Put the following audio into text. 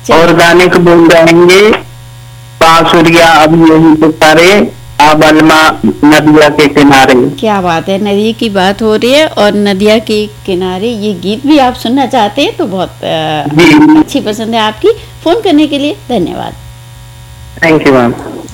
और गाने को बोल जाएंगे बांसुरिया अब यही पुकारे आबलमा नदिया के किनारे। क्या बात है, नदी की बात हो रही है और नदिया के किनारे ये गीत भी आप सुनना चाहते हैं तो बहुत अच्छी पसंद है आपकी। फोन करने के लिए धन्यवाद। Thank you ma'am.